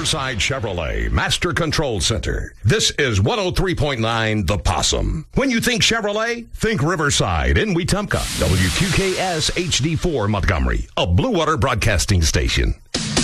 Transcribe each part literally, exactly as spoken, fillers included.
Riverside Chevrolet Master Control Center. This is one oh three point nine The Possum. When you think Chevrolet, think Riverside in Wetumpka. W Q K S H D four Montgomery, a Blue Water Broadcasting station.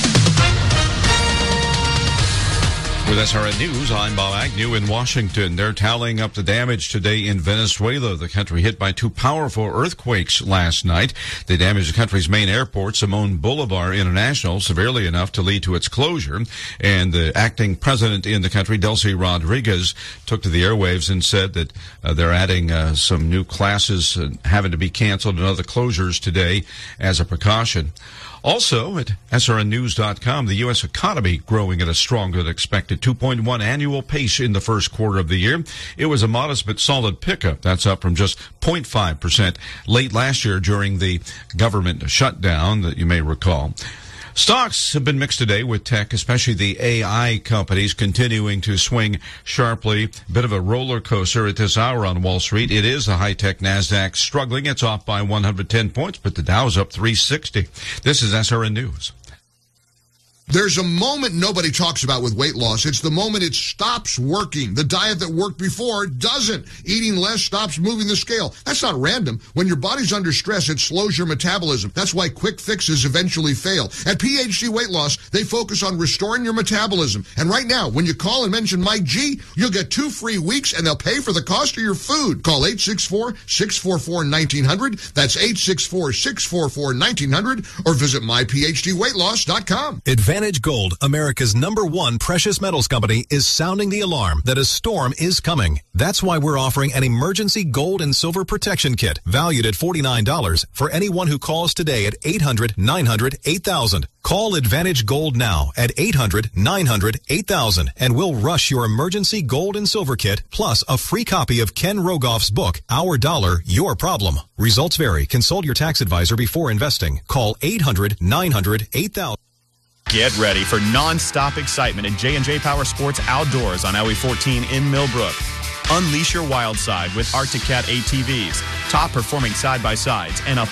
With S R N News, I'm Bob Agnew in Washington. They're tallying up the damage today in Venezuela, the country hit by two powerful earthquakes last night. They damaged the country's main airport, Simon Bolivar International, severely enough to lead to its closure. And the acting president in the country, Delcy Rodriguez, took to the airwaves and said that uh, they're adding uh, some new classes uh, having to be canceled and other closures today as a precaution. Also, at S R N news dot com, the U S economy growing at a stronger than expected two point one annual pace in the first quarter of the year. It was a modest but solid pickup. That's up from just zero point five percent late last year during the government shutdown that you may recall. Stocks have been mixed today with tech, especially the A I companies, continuing to swing sharply. A bit of a roller coaster at this hour on Wall Street. It is the high-tech NASDAQ struggling. It's off by one hundred ten points, but the Dow's up three sixty. This is S R N News. There's a moment nobody talks about with weight loss. It's the moment it stops working. The diet that worked before doesn't. Eating less stops moving the scale. That's not random. When your body's under stress, it slows your metabolism. That's why quick fixes eventually fail. At P H D Weight Loss, they focus on restoring your metabolism. And right now, when you call and mention Mike G, you'll get two free weeks and they'll pay for the cost of your food. Call eight six four, six four four, one nine zero zero. That's eight six four, six four four, one nine zero zero or visit my p h d weight loss dot com. Advantage Gold, America's number one precious metals company, is sounding the alarm that a storm is coming. That's why we're offering an emergency gold and silver protection kit valued at forty-nine dollars for anyone who calls today at eight hundred, nine hundred, eight thousand. Call Advantage Gold now at eight hundred, nine hundred, eight thousand and we'll rush your emergency gold and silver kit plus a free copy of Ken Rogoff's book, Our Dollar, Your Problem. Results vary. Consult your tax advisor before investing. Call eight hundred, nine hundred, eight thousand. Get ready for non-stop excitement in J and J Power Sports Outdoors on L E fourteen in Millbrook. Unleash your wild side with Arctic Cat A T Vs, top performing side-by-sides, and a